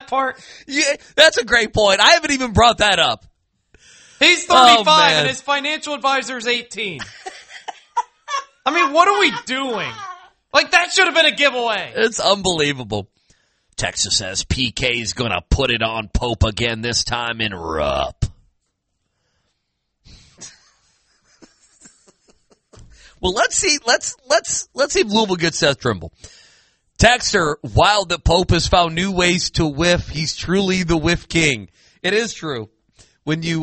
part? Yeah, that's a great point. I haven't even brought that up. He's 35 and his financial advisor is 18. I mean, what are we doing? Like, that should have been a giveaway. It's unbelievable. Texas says PK's going to put it on Pope again, this time in Rupp. Well, let's see if Louisville gets Seth Trimble. Texter, wild that Pope has found new ways to whiff. He's truly the whiff king. It is true. When you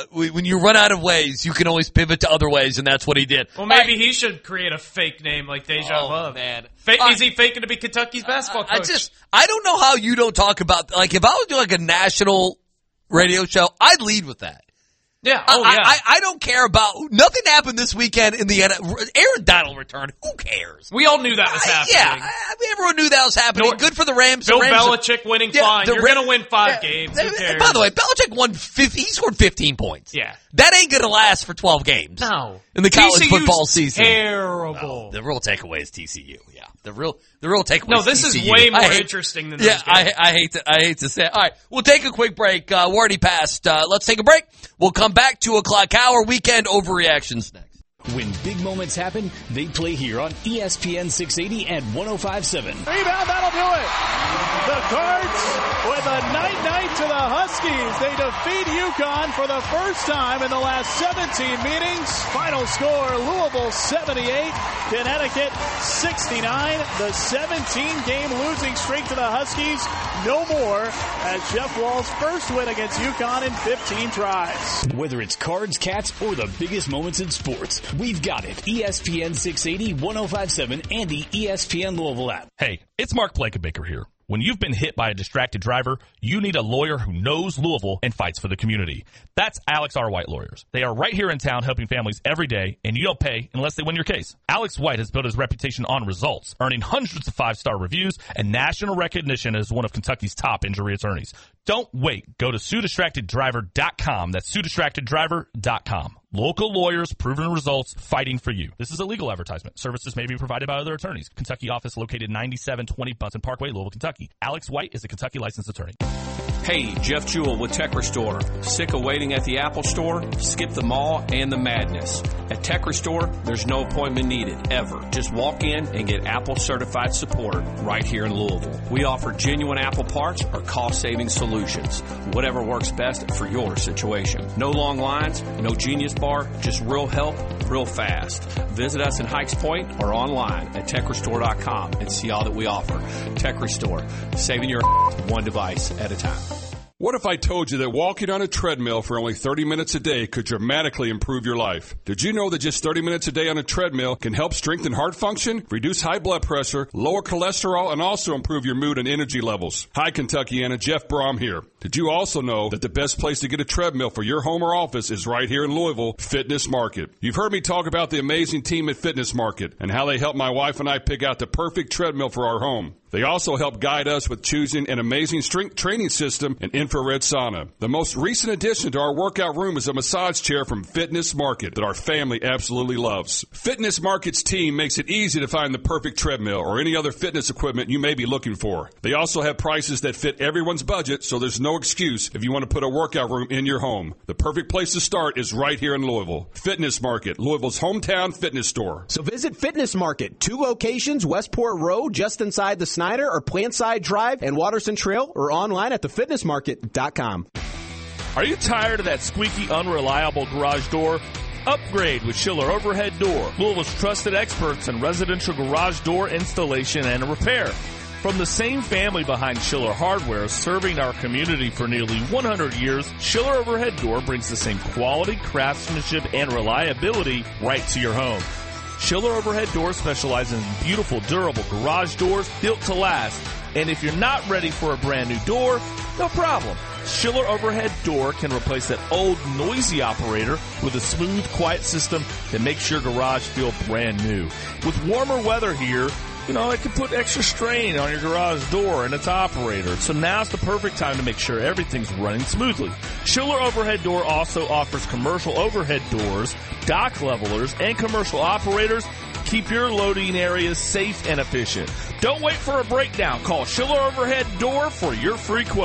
run out of ways, you can always pivot to other ways, and that's what he did. Well, maybe he should create a fake name like Deja Love. Man. Is he faking to be Kentucky's basketball coach? I don't know how you don't talk about, like, if I was doing like a national radio show, I'd lead with that. Yeah. I don't care about, nothing happened this weekend in the Aaron Donald returned. Who cares? We all knew that was happening. Yeah, everyone knew that was happening. Good for the Rams. Bill Belichick winning fine. You're going to win 5 games. Who cares? By the way, Belichick won 50. He scored 15 points. Yeah. That ain't going to last for 12 games. No. In the college TCU's football season. Terrible. The real takeaway is TCU. Yeah. The real takeaway. No, this is TCU. is way more interesting than those games. I hate to say it. All right, we'll take a quick break. We're already past. Let's take a break. We'll come back 2:00 hour weekend overreactions next. When big moments happen, they play here on ESPN 680 and 105.7. Rebound, that'll do it. The Cards with a night to the Huskies. They defeat UConn for the first time in the last 17 meetings. Final score, Louisville 78, Connecticut 69. The 17-game losing streak to the Huskies, no more, as Jeff Wall's first win against UConn in 15 tries. Whether it's Cards, Cats, or the biggest moments in sports, we've got it. ESPN 680, 105.7, and the ESPN Louisville app. Hey, it's Mark Blankenbaker here. When you've been hit by a distracted driver, you need a lawyer who knows Louisville and fights for the community. That's Alex R. White Lawyers. They are right here in town helping families every day, and you don't pay unless they win your case. Alex White has built his reputation on results, earning hundreds of 5-star reviews and national recognition as one of Kentucky's top injury attorneys. Don't wait. Go to SueDistractedDriver.com. That's SueDistractedDriver.com. Local lawyers, proven results, fighting for you. This is a legal advertisement. Services may be provided by other attorneys. Kentucky office located 9720 Bunsen Parkway, Louisville, Kentucky. Alex White is a Kentucky licensed attorney. Hey, Jeff Jewell with Tech Restore. Sick of waiting at the Apple Store? Skip the mall and the madness. At Tech Restore, there's no appointment needed, ever. Just walk in and get Apple certified support right here in Louisville. We offer genuine Apple parts or cost-saving solutions. Whatever works best for your situation. No long lines, no Genius Bar, just real help, real fast. Visit us in Hikes Point or online at TechRestore.com and see all that we offer. Tech Restore, saving your one device at a time. What if I told you that walking on a treadmill for only 30 minutes a day could dramatically improve your life? Did you know that just 30 minutes a day on a treadmill can help strengthen heart function, reduce high blood pressure, lower cholesterol, and also improve your mood and energy levels? Hi, Kentuckiana, Jeff Brom here. Did you also know that the best place to get a treadmill for your home or office is right here in Louisville, Fitness Market? You've heard me talk about the amazing team at Fitness Market and how they helped my wife and I pick out the perfect treadmill for our home. They also help guide us with choosing an amazing strength training system and infrared sauna. The most recent addition to our workout room is a massage chair from Fitness Market that our family absolutely loves. Fitness Market's team makes it easy to find the perfect treadmill or any other fitness equipment you may be looking for. They also have prices that fit everyone's budget, so there's no excuse if you want to put a workout room in your home. The perfect place to start is right here in Louisville. Fitness Market, Louisville's hometown fitness store. So visit Fitness Market, 2 locations, Westport Road, just inside the Snyder or Plantside Drive and Watterson Trail, or online at thefitnessmarket.com. Are you tired of that squeaky, unreliable garage door? Upgrade with Schiller Overhead Door, Louisville's trusted experts in residential garage door installation and repair. From the same family behind Schiller Hardware, serving our community for nearly 100 years, Schiller Overhead Door brings the same quality, craftsmanship, and reliability right to your home. Schiller Overhead Doors specializes in beautiful, durable garage doors built to last. And if you're not ready for a brand new door, no problem. Schiller Overhead Door can replace that old, noisy operator with a smooth, quiet system that makes your garage feel brand new. With warmer weather here, it can put extra strain on your garage door and its operator. So now's the perfect time to make sure everything's running smoothly. Schiller Overhead Door also offers commercial overhead doors, dock levelers, and commercial operators. Keep your loading areas safe and efficient. Don't wait for a breakdown. Call Schiller Overhead Door for your free quote.